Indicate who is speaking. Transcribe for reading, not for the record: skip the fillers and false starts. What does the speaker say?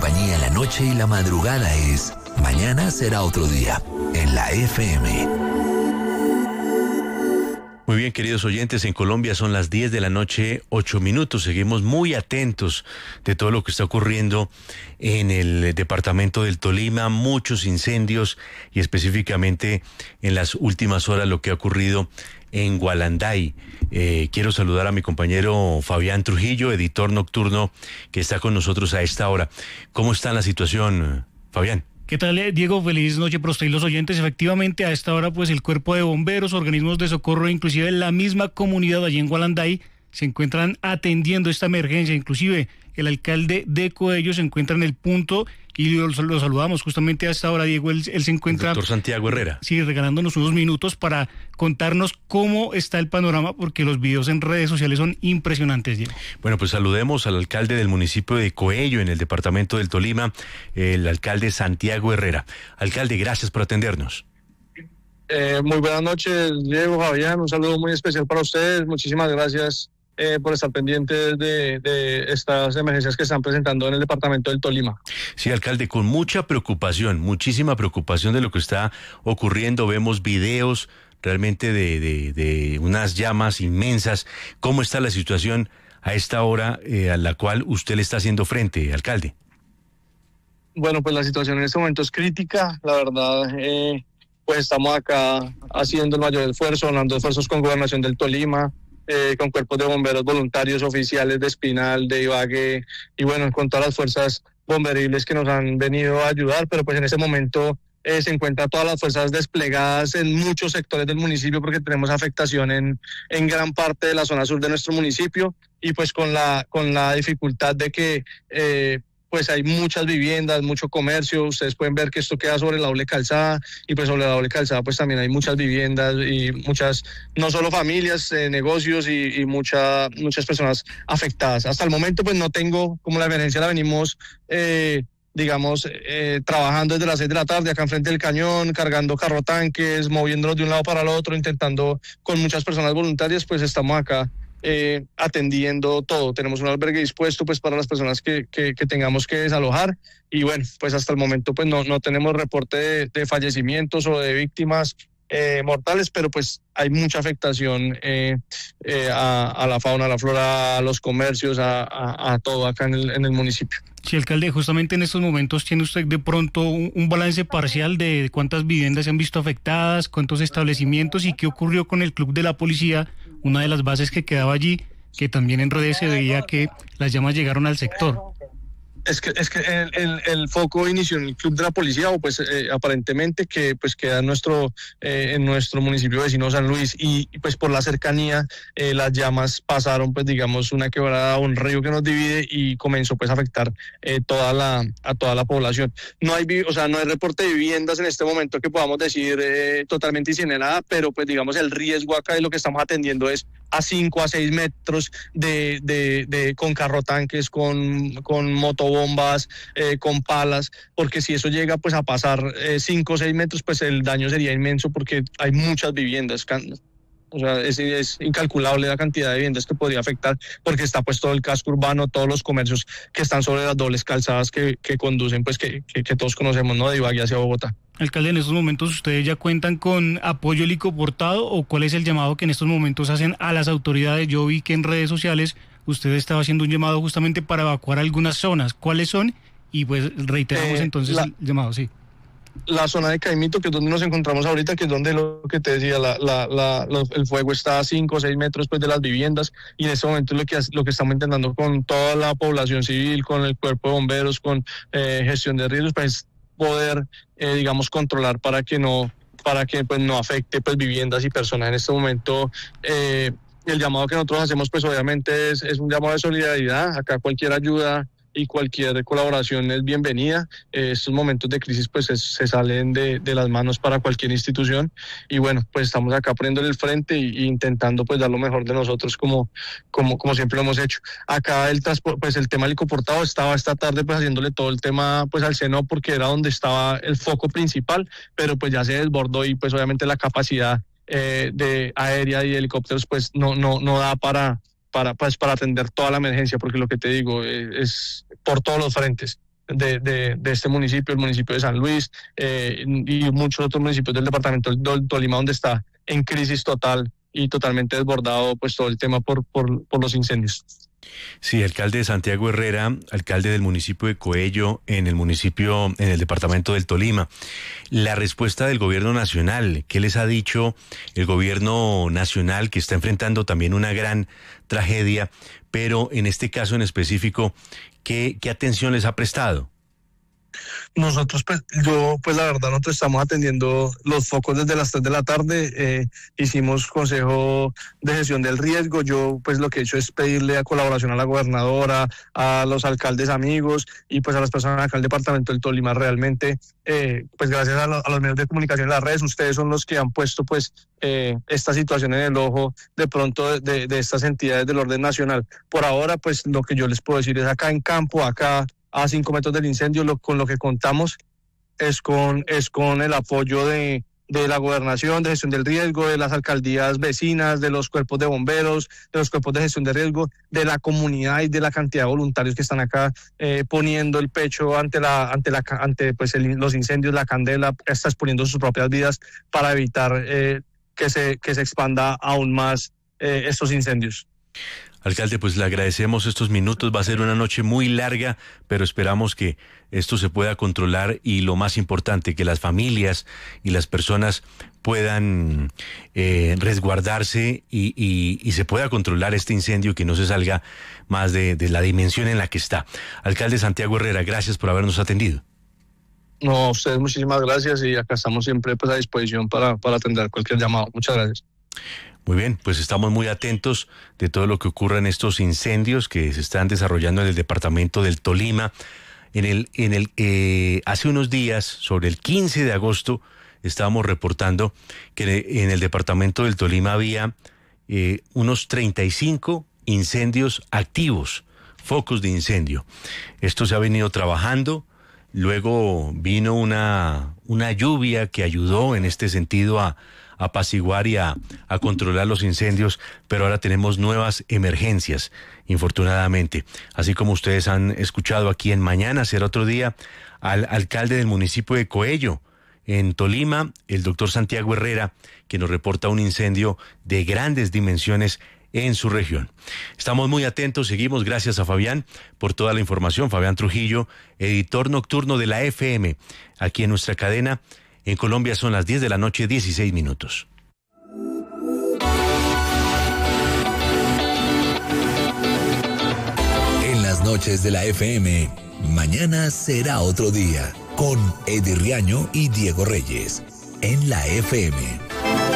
Speaker 1: compañía en la noche y la madrugada es Mañana será otro día, en la FM.
Speaker 2: Muy bien, queridos oyentes, en Colombia son las 10 de la noche, 8 minutos. Seguimos muy atentos de todo lo que está ocurriendo en el departamento del Tolima, muchos incendios y específicamente en las últimas horas lo que ha ocurrido en Gualanday. Quiero saludar a mi compañero Fabián Trujillo, editor nocturno, que está con nosotros a esta hora. ¿Cómo está la situación, Fabián?
Speaker 3: ¿Qué tal, Diego? Feliz noche para usted y los oyentes. Efectivamente, a esta hora, pues el cuerpo de bomberos, organismos de socorro, inclusive la misma comunidad allí en Gualanday, se encuentran atendiendo esta emergencia. Inclusive el alcalde de Coello se encuentra en el punto y lo saludamos justamente a esta hora, Diego. Él se encuentra...
Speaker 2: El doctor Santiago Herrera.
Speaker 3: Sí, regalándonos unos minutos para contarnos cómo está el panorama, porque los videos en redes sociales son impresionantes, Diego.
Speaker 2: Bueno, pues saludemos al alcalde del municipio de Coello, en el departamento del Tolima, el alcalde Santiago Herrera. Alcalde, gracias por atendernos.
Speaker 4: Muy buenas noches, Diego, Fabián, un saludo muy especial para ustedes. Muchísimas gracias por estar pendientes de estas emergencias que están presentando en el departamento del Tolima.
Speaker 2: Sí, alcalde, con mucha preocupación, muchísima preocupación de lo que está ocurriendo. Vemos videos realmente de unas llamas inmensas. ¿Cómo está la situación a esta hora a la cual usted le está haciendo frente, alcalde?
Speaker 4: Bueno, pues la situación en este momento es crítica, la verdad. Pues estamos acá haciendo el mayor esfuerzo, dando esfuerzos con Gobernación del Tolima, con cuerpos de bomberos voluntarios, oficiales de Espinal, de Ibagué, y bueno, con todas las fuerzas bomberiles que nos han venido a ayudar, pero pues en este momento se encuentran todas las fuerzas desplegadas en muchos sectores del municipio, porque tenemos afectación en gran parte de la zona sur de nuestro municipio, y pues con la dificultad de que pues hay muchas viviendas, mucho comercio. Ustedes pueden ver que esto queda sobre la doble calzada, y pues sobre la doble calzada pues también hay muchas viviendas y muchas, no solo familias, negocios y muchas personas afectadas. Hasta el momento pues no tengo, como la emergencia la venimos trabajando desde las 6 de la tarde acá enfrente del cañón, cargando carro tanques, moviéndolos de un lado para el otro, intentando con muchas personas voluntarias, pues estamos acá atendiendo todo. Tenemos un albergue dispuesto pues para las personas que tengamos que desalojar, y bueno, pues hasta el momento pues no tenemos reporte de fallecimientos o de víctimas mortales, pero pues hay mucha afectación a la fauna, a la flora, a los comercios, a todo acá en el municipio.
Speaker 3: Sí, alcalde, justamente en estos momentos tiene usted de pronto un balance parcial de cuántas viviendas se han visto afectadas, cuántos establecimientos y qué ocurrió con el club de la policía, una de las bases que quedaba allí, que también en redes se veía que las llamas llegaron al sector.
Speaker 4: Es que el foco inició en el club de la policía, o pues aparentemente que pues queda en nuestro municipio vecino San Luis, y pues por la cercanía las llamas pasaron pues digamos una quebrada, un río que nos divide, y comenzó pues a afectar a toda la población. No hay reporte de viviendas en este momento que podamos decir totalmente incinerada, pero pues digamos el riesgo acá de lo que estamos atendiendo es a 5 a 6 metros con carro tanques, con motobombas, con palas, porque si eso llega pues a pasar 5 o 6 metros, pues el daño sería inmenso, porque hay muchas viviendas. O sea, es incalculable la cantidad de viviendas que podría afectar, porque está pues todo el casco urbano, todos los comercios que están sobre las dobles calzadas que conducen, pues que todos conocemos, ¿no? De Ibagué hacia Bogotá.
Speaker 3: Alcalde, ¿en estos momentos ustedes ya cuentan con apoyo helicoportado, o cuál es el llamado que en estos momentos hacen a las autoridades? Yo vi que en redes sociales usted estaba haciendo un llamado justamente para evacuar algunas zonas. ¿Cuáles son? Y pues reiteramos entonces el llamado, sí.
Speaker 4: La zona de Caimito, que es donde nos encontramos ahorita, que es donde lo que te decía, el fuego está a 5 o 6 metros pues, de las viviendas, y en este momento lo que estamos intentando con toda la población civil, con el cuerpo de bomberos, con gestión de riesgos, pues poder, digamos, controlar para que pues no afecte pues viviendas y personas. En este momento el llamado que nosotros hacemos pues obviamente es un llamado de solidaridad. Acá cualquier ayuda y cualquier colaboración es bienvenida. Estos momentos de crisis pues se salen de las manos para cualquier institución, y bueno, pues estamos acá poniéndole el frente e intentando pues dar lo mejor de nosotros como siempre lo hemos hecho. Acá el transporte, pues el tema helicoportado estaba esta tarde pues haciéndole todo el tema pues al SENO, porque era donde estaba el foco principal, pero pues ya se desbordó, y pues obviamente la capacidad de aérea y helicópteros pues no da para atender toda la emergencia, porque lo que te digo es por todos los frentes. de este municipio, el municipio de San Luis y muchos otros municipios del departamento del Tolima, donde está en crisis total y totalmente desbordado pues todo el tema por los incendios.
Speaker 2: Sí, alcalde de Santiago Herrera, alcalde del municipio de Coello, en el departamento del Tolima. La respuesta del gobierno nacional, ¿qué les ha dicho el gobierno nacional, que está enfrentando también una gran tragedia, pero en este caso en específico, qué atención les ha prestado?
Speaker 4: Nosotros, la verdad, nosotros estamos atendiendo los focos desde las 3 de la tarde. Hicimos consejo de gestión del riesgo. Yo, pues, lo que he hecho es pedirle a colaboración a la gobernadora, a los alcaldes amigos y, pues, a las personas acá del departamento del Tolima. Realmente, pues, gracias a los medios de comunicación y las redes, ustedes son los que han puesto, pues, esta situación en el ojo de pronto de estas entidades del orden nacional. Por ahora, pues, lo que yo les puedo decir es acá en campo, acá a 5 metros del incendio, con lo que contamos es con el apoyo de la gobernación, de gestión del riesgo, de las alcaldías vecinas, de los cuerpos de bomberos, de los cuerpos de gestión de riesgo, de la comunidad y de la cantidad de voluntarios que están acá poniendo el pecho ante pues los incendios, la candela, está exponiendo sus propias vidas para evitar que se expanda aún más estos incendios.
Speaker 2: Alcalde, pues le agradecemos estos minutos. Va a ser una noche muy larga, pero esperamos que esto se pueda controlar y, lo más importante, que las familias y las personas puedan resguardarse y se pueda controlar este incendio, que no se salga más de la dimensión en la que está. Alcalde Santiago Herrera, gracias por habernos atendido.
Speaker 4: No, a ustedes muchísimas gracias y acá estamos siempre pues a disposición para atender cualquier llamado. Muchas gracias.
Speaker 2: Muy bien, pues estamos muy atentos de todo lo que ocurra en estos incendios que se están desarrollando en el departamento del Tolima. Hace unos días, sobre el 15 de agosto, estábamos reportando que en el departamento del Tolima había unos 35 incendios activos, focos de incendio. Esto se ha venido trabajando. Luego vino una lluvia que ayudó en este sentido a apaciguar y a controlar los incendios, pero ahora tenemos nuevas emergencias, infortunadamente. Así como ustedes han escuchado aquí en Mañana Será Otro Día al alcalde del municipio de Coello, en Tolima, el doctor Santiago Herrera, que nos reporta un incendio de grandes dimensiones en su región. Estamos muy atentos, seguimos. Gracias a Fabián por toda la información. Fabián Trujillo, editor nocturno de la FM, aquí en nuestra cadena. En Colombia son las 10 de la noche, 16 minutos.
Speaker 1: En las noches de la FM, Mañana Será Otro Día, con Eddie Riaño y Diego Reyes, en la FM.